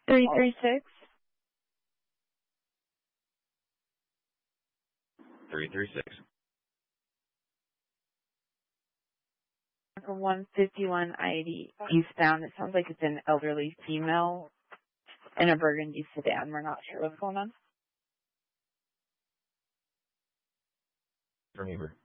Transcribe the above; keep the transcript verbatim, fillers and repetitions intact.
three three six. three three six. For one fifty-one I eighty eastbound. It sounds like it's an elderly female in a burgundy sedan. We're not sure what's going on. From Uber.